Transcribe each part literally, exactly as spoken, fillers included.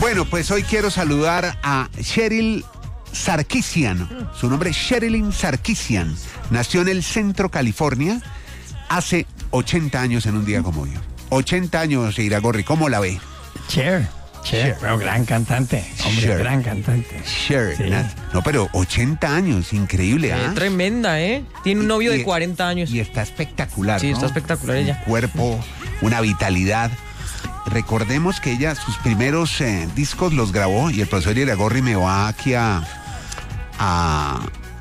Bueno, pues hoy quiero saludar a Cheryl Sarkisian. Su nombre es Sherilyn Sarkisian. Nació en el Centro, California, hace ochenta años en un día como hoy. ochenta años, Iragorri, ¿cómo la ve? Cher, Cher, pero gran cantante, hombre, Cher. gran cantante. Cher, Sí. na- no, pero ochenta años, increíble, Eh, ¿ah? tremenda, ¿eh? Tiene un novio Y- de cuarenta años. Y está espectacular, Sí, ¿no? está espectacular ella. Un cuerpo, una vitalidad. Recordemos que ella sus primeros eh, discos los grabó, y el profesor Iragorri me va aquí a, a,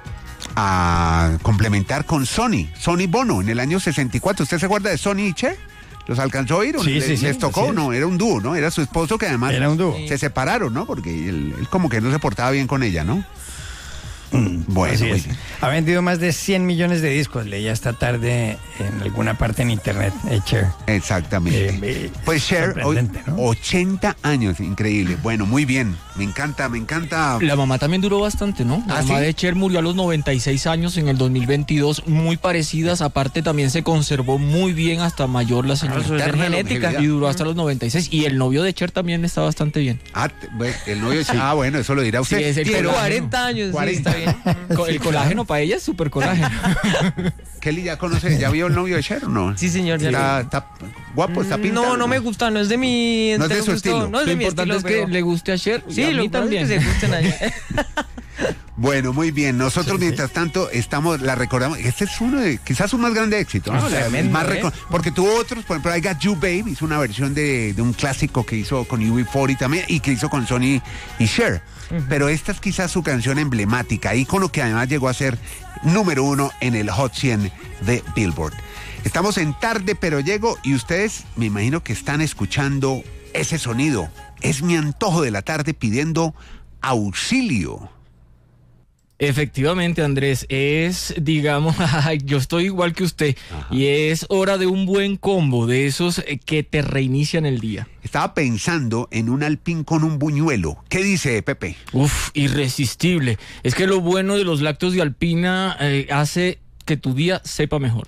a complementar con Sonny, Sonny Bono, en el año sesenta y cuatro. ¿Usted se acuerda de Sonny y Cher? ¿Los alcanzó a oír? ¿O Sí, les, sí, sí, les tocó? así es. No, era un dúo, ¿no? Era su esposo que además Era un dúo. se separaron, ¿no? Porque él, él como que no se portaba bien con ella, ¿no? Bueno, Así muy es. bien. Ha vendido más de cien millones de discos, leía esta tarde en alguna parte en internet, eh, Cher. Exactamente. Eh, eh, pues Cher, hoy, sorprendente, ¿no? ochenta años, increíble. Bueno, muy bien. Me encanta, me encanta. La mamá también duró bastante, ¿no? La ¿Ah, mamá sí? de Cher murió a los noventa y seis años en el dos mil veintidós, muy parecidas. Aparte, también se conservó muy bien hasta mayor la señora. eso es Eterna genética. longevidad. Y duró hasta los noventa y seis. Y el novio de Cher también está bastante bien. Ah, t- bueno, el novio. Ah, bueno, eso lo dirá usted. Sí, es el Tiene Pero, colágeno. cuarenta años, cuarenta. sí, está bien. Co- el colágeno para ella es súper colágeno. Kelly, ¿ya conoce, ya vio el novio de Cher o no? Sí, señor, ya Está, lo- está guapo, está pintado. No, no me gusta, no es de mi... No es de su gusto, estilo. No es Lo de mi importante estilo, es que pero- le guste a Cher. y Sí, a lo mí importante también. es que se gusten allá. Bueno, muy bien. Nosotros, Sí, sí. mientras tanto, estamos, la recordamos. Este es uno de, quizás su más grande éxito, ¿no? Ah, La- el tremendo, más ¿eh? reco- Porque tuvo otros, por ejemplo, I Got You Babe, hizo una versión de, de un clásico que hizo con U B cuarenta también, y que hizo con Sonny y Cher. Pero esta es quizás su canción emblemática, ícono que además llegó a ser número uno en el Hot cien de Billboard. Estamos en Tarde Pero Llego, y ustedes me imagino que están escuchando ese sonido. Es mi antojo de la tarde pidiendo auxilio. Efectivamente, Andrés, es, digamos, yo estoy igual que usted, Ajá. y es hora de un buen combo, de esos eh, que te reinician el día. Estaba pensando en un alpín con un buñuelo. ¿Qué dice Pepe? Uf, irresistible. Es que lo bueno de los lácteos de Alpina eh, hace que tu día sepa mejor.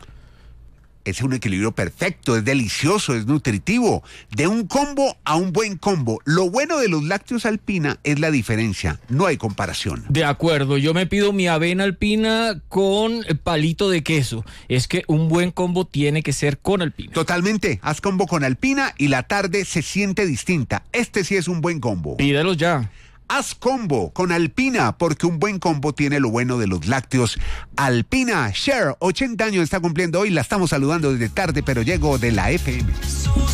Es un equilibrio perfecto, es delicioso, es nutritivo. De un combo a un buen combo. Lo bueno de los lácteos Alpina es la diferencia. No hay comparación. De acuerdo, yo me pido mi avena Alpina con eh, palito de queso. Es que un buen combo tiene que ser con Alpina. Totalmente. Haz combo con Alpina y la tarde se siente distinta. Este sí es un buen combo. Pídelos ya. Haz combo con Alpina, porque un buen combo tiene lo bueno de los lácteos Alpina. Cher, ochenta años está cumpliendo hoy. La estamos saludando desde Tarde Pero Llego de la F M.